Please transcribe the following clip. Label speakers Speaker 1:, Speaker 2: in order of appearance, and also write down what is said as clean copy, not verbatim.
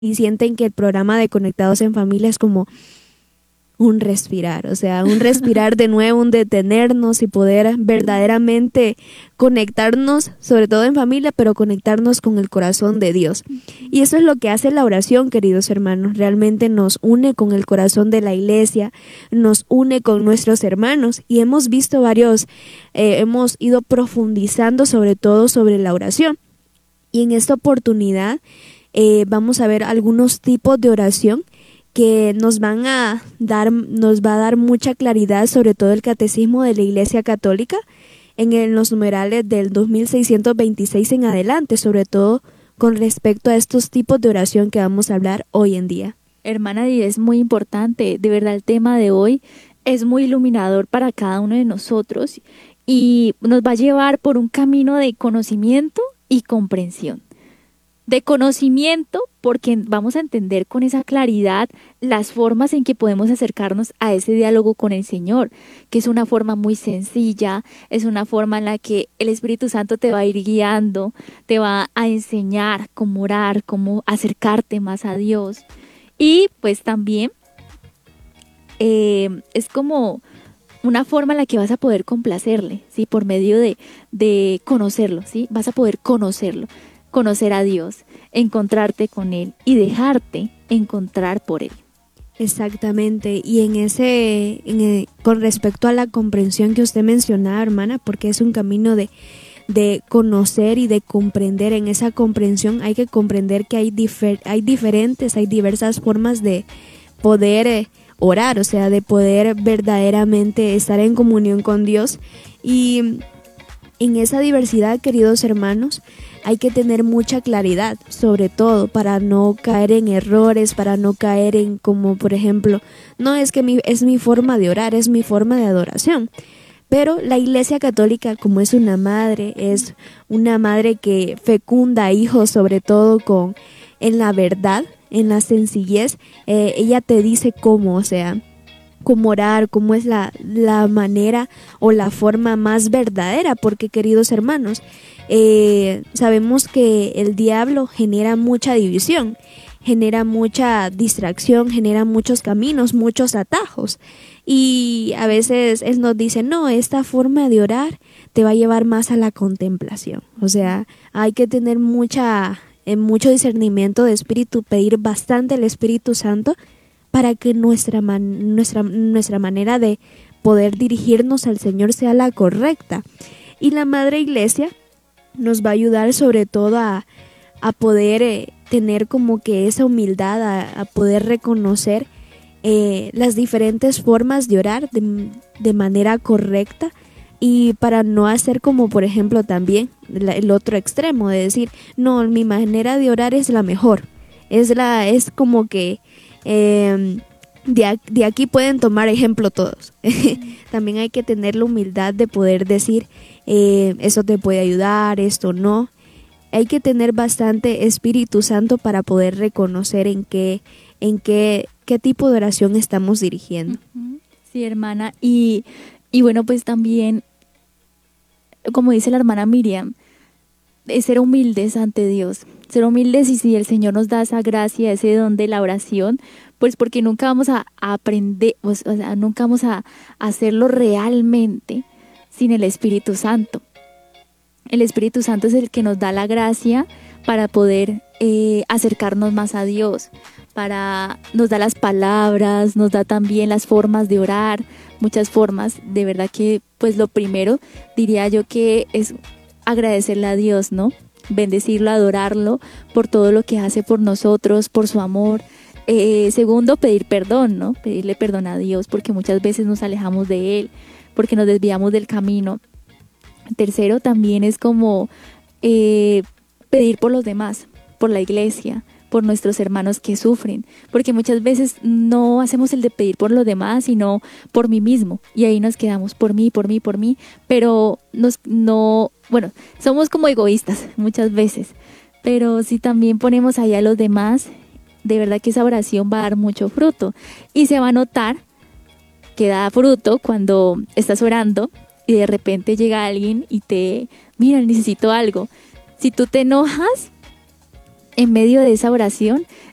Speaker 1: y sienten que el programa de Conectados en Familia es como un respirar, o sea, un respirar de nuevo, un detenernos y poder verdaderamente conectarnos, sobre todo en familia, pero conectarnos con el corazón de Dios. Y eso es lo que hace la oración, queridos hermanos, realmente nos une con el corazón de la iglesia, nos une con nuestros hermanos y hemos visto hemos ido profundizando sobre todo sobre la oración. Y en esta oportunidad vamos a ver algunos tipos de oración que nos va a dar mucha claridad, sobre todo el catecismo de la Iglesia Católica, en los numerales del 2626 en adelante, sobre todo con respecto a estos tipos de oración que vamos a hablar hoy en día.
Speaker 2: Hermana Di, es muy importante, de verdad el tema de hoy es muy iluminador para cada uno de nosotros y nos va a llevar por un camino de conocimiento y comprensión. De conocimiento, porque vamos a entender con esa claridad las formas en que podemos acercarnos a ese diálogo con el Señor, que es una forma muy sencilla, es una forma en la que el Espíritu Santo te va a ir guiando, te va a enseñar cómo orar, cómo acercarte más a Dios. Y pues también es como una forma en la que vas a poder complacerle, ¿sí? Por medio de conocerlo, ¿sí? Vas a poder conocer a Dios, encontrarte con Él y dejarte encontrar por Él.
Speaker 1: Exactamente, y con respecto a la comprensión que usted mencionaba, hermana, porque es un camino de conocer y de comprender. En esa comprensión hay que comprender que hay diversas formas de poder orar, o sea, de poder verdaderamente estar en comunión con Dios. Y en esa diversidad, queridos hermanos, hay que tener mucha claridad, sobre todo para no caer en errores, para no caer en como, por ejemplo, no es que es mi forma de orar, es mi forma de adoración. Pero la Iglesia Católica, como es una madre que fecunda hijos, sobre todo en la verdad, en la sencillez, ella te dice cómo, o sea, cómo orar, cómo es la manera o la forma más verdadera, porque queridos hermanos, sabemos que el diablo genera mucha división, genera mucha distracción, genera muchos caminos, muchos atajos, y a veces él nos dice, no, esta forma de orar te va a llevar más a la contemplación, o sea, hay que tener mucho discernimiento de espíritu, pedir bastante al Espíritu Santo para que nuestra manera de poder dirigirnos al Señor sea la correcta. Y la Madre Iglesia nos va a ayudar sobre todo a poder tener como que esa humildad, a poder reconocer las diferentes formas de orar de manera correcta, y para no hacer como por ejemplo también el otro extremo de decir, no, mi manera de orar es la mejor, es como que de aquí pueden tomar ejemplo todos. También hay que tener la humildad de poder decir, eso te puede ayudar, esto no. Hay que tener bastante Espíritu Santo para poder reconocer en qué tipo de oración estamos dirigiendo.
Speaker 2: Sí, hermana, y bueno, pues también, como dice la hermana Miriam, es ser humildes ante Dios, ser humildes, y si el Señor nos da esa gracia, ese don de la oración, pues porque nunca vamos a aprender, o sea, nunca vamos a hacerlo realmente sin el Espíritu Santo. El Espíritu Santo es el que nos da la gracia para poder acercarnos más a Dios, nos da las palabras, nos da también las formas de orar, muchas formas. De verdad que pues lo primero diría yo que es agradecerle a Dios, ¿no? Bendecirlo, adorarlo por todo lo que hace por nosotros, por su amor. Segundo, pedir perdón, ¿no? Pedirle perdón a Dios porque muchas veces nos alejamos de Él, porque nos desviamos del camino. Tercero, también es como pedir por los demás, por la iglesia, por nuestros hermanos que sufren, porque muchas veces no hacemos el de pedir por los demás, sino por mí mismo, y ahí nos quedamos por mí, pero somos como egoístas muchas veces, pero si también ponemos ahí a los demás, de verdad que esa oración va a dar mucho fruto, y se va a notar que da fruto cuando estás orando y de repente llega alguien y mira, necesito algo. Si tú te enojas en medio de esa oración,